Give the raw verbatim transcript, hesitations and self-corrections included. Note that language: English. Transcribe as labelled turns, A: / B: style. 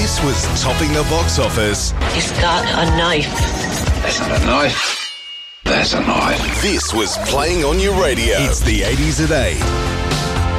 A: This was topping the box office.
B: He's got a knife.
C: That's not a knife. That's a knife.
A: This was playing on your radio. It's the eighties at eight.